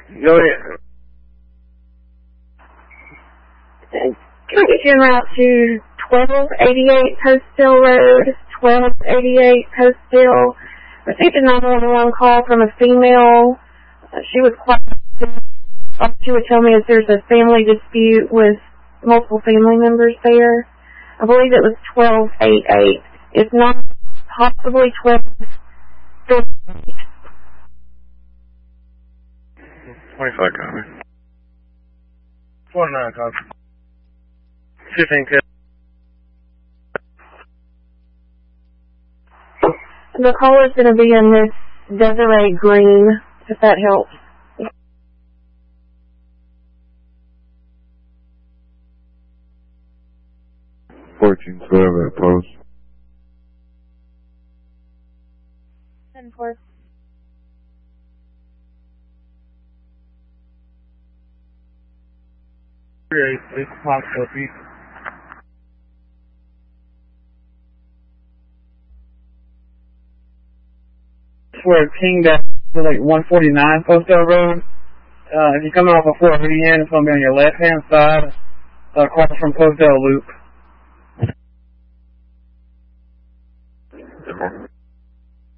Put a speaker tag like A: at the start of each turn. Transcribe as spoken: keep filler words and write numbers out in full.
A: Go ahead.
B: Can I get you en route to twelve eighty-eight Postdale Road, twelve eighty-eight Postdale? Received a nine one one call from a female. Uh, she was quite... All she would tell me is there's a family dispute with multiple family members there. I believe it was twelve eighty-eight. If not, possibly twelve thirty-eight.
A: twenty-five copy. twenty-nine copy. fifteen copy.
B: The call is going to be in Miss Desiree Green, if that helps.
C: fourteen twelve at post.
B: ten four.
A: three eight six, copy. Where King down to like one forty-nine Postdale Road. Uh, if you're coming off of Fort Hood, it's going to be on your left-hand side, uh, across from Postdale Loop.